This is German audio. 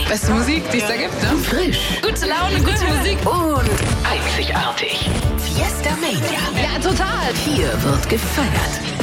Beste Musik, die es da gibt, ne? Frisch. Gute Laune, gute Musik. Und einzigartig. Fiesta Mania. Ja, total. Hier wird gefeiert.